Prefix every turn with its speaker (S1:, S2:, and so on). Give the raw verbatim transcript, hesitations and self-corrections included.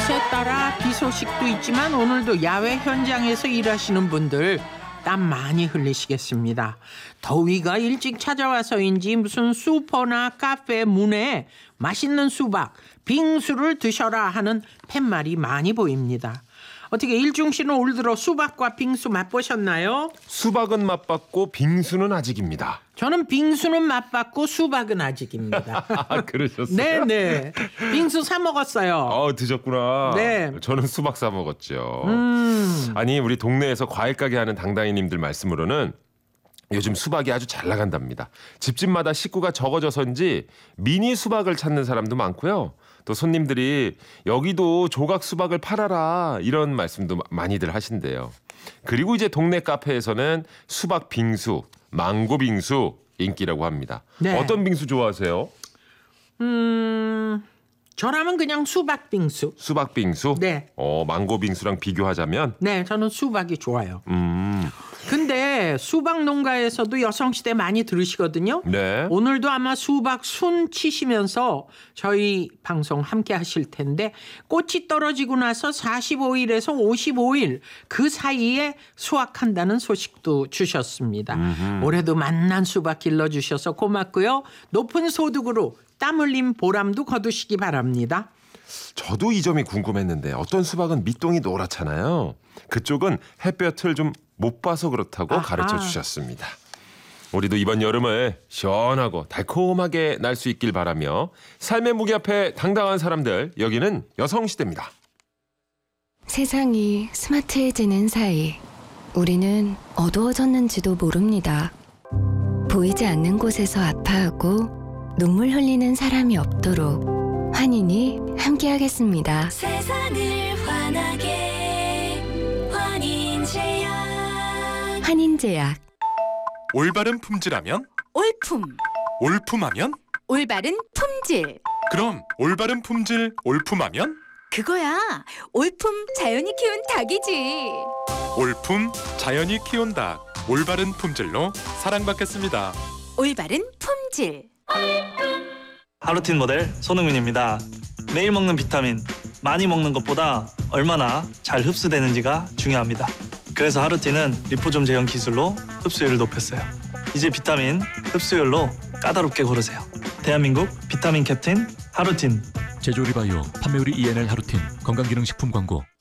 S1: 곳에 따라 비 소식도 있지만 오늘도 야외 현장에서 일하시는 분들 땀 많이 흘리시겠습니다. 더위가 일찍 찾아와서인지 무슨 슈퍼나 카페 문에 맛있는 수박, 빙수를 드셔라 하는 팻말이 많이 보입니다. 어떻게 일중 씨는 올 들어 수박과 빙수 맛보셨나요?
S2: 수박은 맛봤고 빙수는 아직입니다.
S1: 저는 빙수는 맛봤고 수박은 아직입니다.
S2: 아, 그러셨어요?
S1: 네네. 빙수 사 먹었어요.
S2: 어, 드셨구나.
S1: 네.
S2: 저는 수박 사 먹었죠.
S1: 음.
S2: 아니, 우리 동네에서 과일 가게 하는 당당이님들 말씀으로는 요즘 수박이 아주 잘 나간답니다. 집집마다 식구가 적어져서인지 미니 수박을 찾는 사람도 많고요. 또 손님들이 여기도 조각 수박을 팔아라 이런 말씀도 많이들 하신대요. 그리고 이제 동네 카페에서는 수박 빙수, 망고 빙수 인기라고 합니다.
S1: 네.
S2: 어떤 빙수 좋아하세요?
S1: 음, 저라면 그냥 수박 빙수.
S2: 수박 빙수?
S1: 네.
S2: 어, 망고 빙수랑 비교하자면?
S1: 네, 저는 수박이 좋아요.
S2: 음.
S1: 근데 수박 농가에서도 여성시대 많이 들으시거든요.
S2: 네.
S1: 오늘도 아마 수박 순 치시면서 저희 방송 함께 하실 텐데 꽃이 떨어지고 나서 사십오 일에서 오십오 일 그 사이에 수확한다는 소식도 주셨습니다.
S2: 음흠.
S1: 올해도 맛난 수박 길러주셔서 고맙고요. 높은 소득으로 땀 흘림 보람도 거두시기 바랍니다.
S2: 저도 이 점이 궁금했는데 어떤 수박은 밑동이 노랗잖아요. 그쪽은 햇볕을 좀 못 봐서 그렇다고
S1: 아하.
S2: 가르쳐 주셨습니다. 우리도 이번 여름에 시원하고 달콤하게 날 수 있길 바라며 삶의 무게 앞에 당당한 사람들, 여기는 여성시대입니다.
S3: 세상이 스마트해지는 사이 우리는 어두워졌는지도 모릅니다. 보이지 않는 곳에서 아파하고 눈물 흘리는 사람이 없도록 환인이 함께하겠습니다.
S4: 세상을 환하게 환인제약.
S3: 환인제약.
S5: 올바른 품질하면
S4: 올품
S5: 올품하면
S4: 올바른 품질.
S5: 그럼 올바른 품질 올품하면
S4: 그거야 올품 자연이 키운 닭이지.
S5: 올품 자연이 키운 닭 올바른 품질로 사랑받겠습니다.
S4: 올바른 품질.
S6: 하루틴 모델 손흥민입니다. 매일 먹는 비타민, 많이 먹는 것보다 얼마나 잘 흡수되는지가 중요합니다. 그래서 하루틴은 리포좀 제형 기술로 흡수율을 높였어요. 이제 비타민 흡수율로 까다롭게 고르세요. 대한민국 비타민 캡틴 하루틴.
S7: 제조리바이오 판매우리 이엔엘 하루틴 건강기능식품 광고.